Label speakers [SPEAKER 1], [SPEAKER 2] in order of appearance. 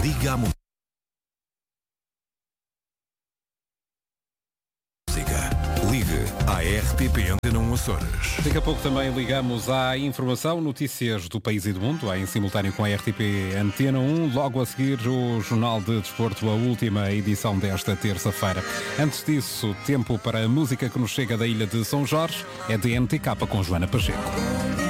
[SPEAKER 1] Liga à música. Ligue à RTP Antena 1 Açores.
[SPEAKER 2] Daqui a pouco também ligamos à informação, notícias do país e do mundo, em simultâneo com a RTP Antena 1. Logo a seguir, o Jornal de Desporto, a última edição desta terça-feira. Antes disso, tempo para a música que nos chega da ilha de São Jorge, é de NTK com Joana Pacheco.